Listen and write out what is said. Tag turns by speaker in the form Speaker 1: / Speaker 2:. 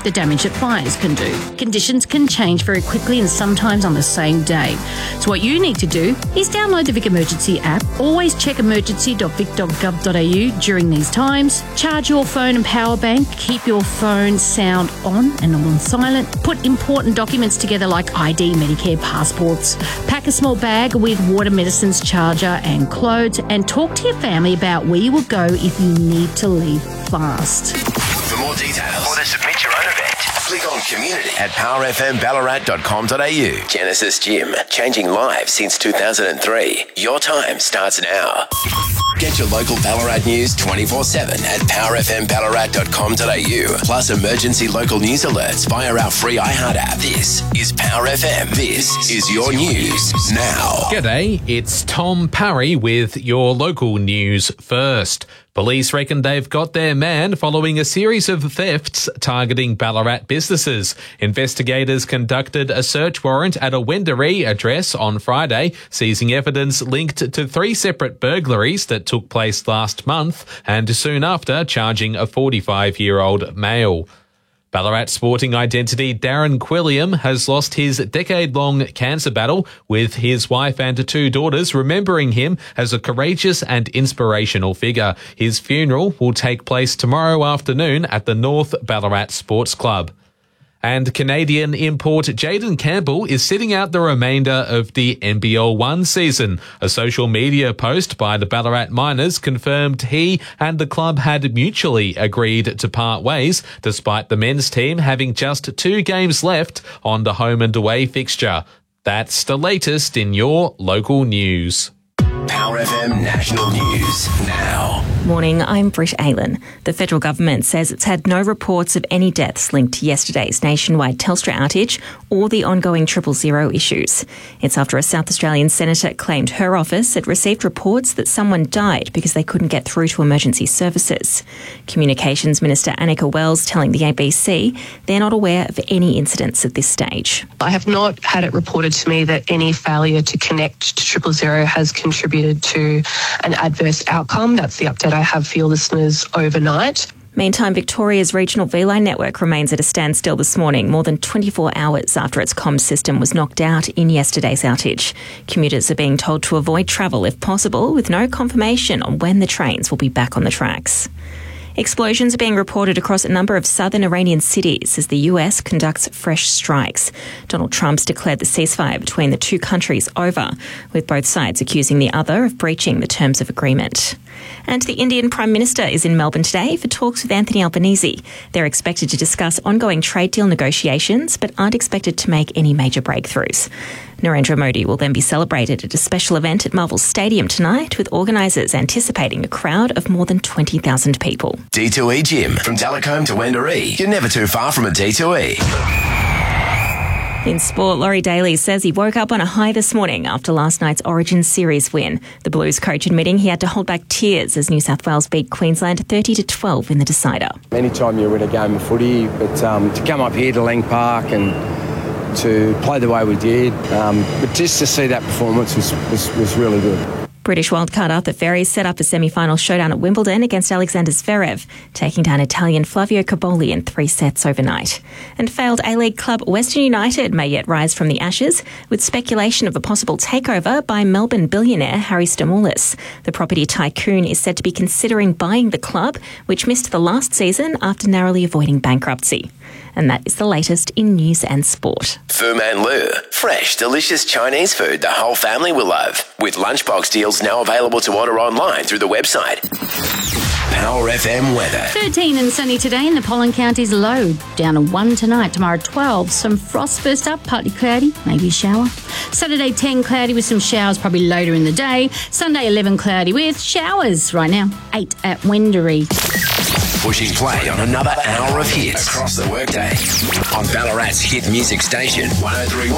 Speaker 1: the damage that fires can do. Conditions can change very quickly and sometimes on the same day. So what you need to do is download the Vic Emergency app. Always check emergency.vic.gov.au during these times. Charge your phone and power bank. Keep your phone sound on and not on silent. Put important documents together like ID, Medicare, passports. Pack a small bag with water, medicines, charger and clothes, and talk to your family about where you will go if you need to leave fast.
Speaker 2: For more details or to submit your own event, click on community at powerfmballarat.com.au. Genesis Gym, changing lives since 2003. Your time starts now. Get your local Ballarat news 24/7 at powerfmballarat.com.au. Plus emergency local news alerts via our free iHeart app. This is Power FM. This is your news now.
Speaker 3: G'day, it's Tom Parry with your local news first. Police reckon they've got their man following a series of thefts targeting Ballarat businesses. Investigators conducted a search warrant at a Wendouree address on Friday, seizing evidence linked to 3 separate burglaries that took place last month and soon after charging a 45-year-old male. Ballarat sporting identity Darren Quilliam has lost his decade-long cancer battle, with his wife and 2 daughters remembering him as a courageous and inspirational figure. His funeral will take place tomorrow afternoon at the North Ballarat Sports Club. And Canadian import Jaden Campbell is sitting out the remainder of the NBL 1 season. A social media post by the Ballarat Miners confirmed he and the club had mutually agreed to part ways, despite the men's team having just 2 games left on the home and away fixture. That's the latest in your local news.
Speaker 2: Power FM National News now.
Speaker 4: Morning, I'm Britt Aylan. The federal government says it's had no reports of any deaths linked to yesterday's nationwide Telstra outage or the ongoing 000 issues. It's after a South Australian senator claimed her office had received reports that someone died because they couldn't get through to emergency services. Communications Minister Annika Wells telling the ABC they're not aware of any incidents at this stage.
Speaker 5: I have not had it reported to me that any failure to connect to 000 has contributed to an adverse outcome. That's the update I have for your listeners overnight.
Speaker 4: Meantime, Victoria's regional V-Line network remains at a standstill this morning, more than 24 hours after its comms system was knocked out in yesterday's outage. Commuters are being told to avoid travel if possible, with no confirmation on when the trains will be back on the tracks. Explosions are being reported across a number of southern Iranian cities as the US conducts fresh strikes. Donald Trump's declared the ceasefire between the 2 countries over, with both sides accusing the other of breaching the terms of agreement. And the Indian Prime Minister is in Melbourne today for talks with Anthony Albanese. They're expected to discuss ongoing trade deal negotiations, but aren't expected to make any major breakthroughs. Narendra Modi will then be celebrated at a special event at Marvel Stadium tonight, with organisers anticipating a crowd of more than 20,000 people.
Speaker 2: D2E Gym, from Delacombe to Wendouree. You're never too far from a D2E.
Speaker 4: In sport, Laurie Daly says he woke up on a high this morning after last night's Origin Series win. The Blues coach admitting he had to hold back tears as New South Wales beat Queensland 30-12 in the decider.
Speaker 6: Anytime you win a game of footy, but to come up here to Lang Park and to play the way we did, but just to see that performance was really good.
Speaker 4: British wildcard Arthur Ferry set up a semi-final showdown at Wimbledon against Alexander Zverev, taking down Italian Flavio Cobolli in 3 sets overnight. And failed A-League club Western United may yet rise from the ashes, with speculation of a possible takeover by Melbourne billionaire Harry Stamoulis. The property tycoon is said to be considering buying the club, which missed the last season after narrowly avoiding bankruptcy. And that is the latest in news and sport.
Speaker 2: Fu Man Lu, fresh, delicious Chinese food the whole family will love. With lunchbox deals now available to order online through the website. Power FM weather.
Speaker 1: 13 and sunny today in the pollen count is low. Down to 1 tonight. Tomorrow 12. Some frost first up, partly cloudy, maybe a shower. Saturday 10 cloudy with some showers probably later in the day. Sunday 11 cloudy with showers. Right now 8 at Wendouree.
Speaker 2: Pushing play on another hour of hits across the workday on Ballarat's hit music station 103.